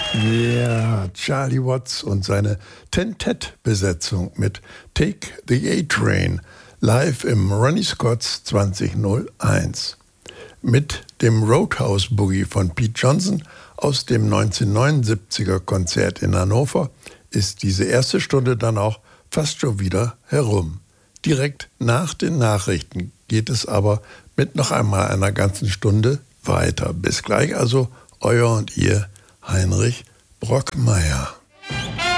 Ja, Charlie Watts und seine Tentet-Besetzung mit Take the A-Train live im Ronnie Scott's 2001. Mit dem Roadhouse Boogie von Pete Johnson aus dem 1979er Konzert in Hannover ist diese erste Stunde dann auch fast schon wieder herum. Direkt nach den Nachrichten geht es aber mit noch einmal einer ganzen Stunde weiter. Bis gleich also, euer und ihr Heinrich Brockmeier.